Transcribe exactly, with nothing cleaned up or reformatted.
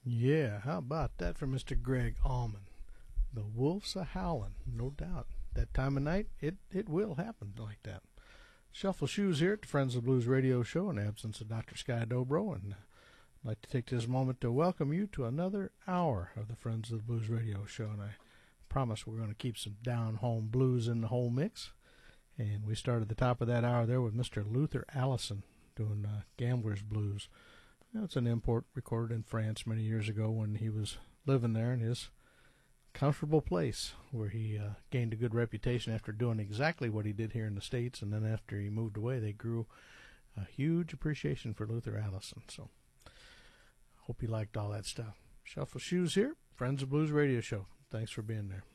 Yeah, how about that for Mister Greg Allman? The wolf's a howlin', no doubt. That time of night, it, it will happen like that. Shuffle Shoes here at the Friends of the Blues radio show in the absence of Doctor Sky Dobro, and I'd like to take this moment to welcome you to another hour of the Friends of the Blues radio show, and I promise we're going to keep some down-home blues in the whole mix. And we started the top of that hour there with Mister Luther Allison doing uh, Gambler's Blues. It's an import recorded in France many years ago when he was living there in his comfortable place where he uh, gained a good reputation after doing exactly what he did here in the States. And then after he moved away, they grew a huge appreciation for Luther Allison. So hope you liked all that stuff. Shuffle Shoes here, Friends of Blues radio show. Thanks for being there.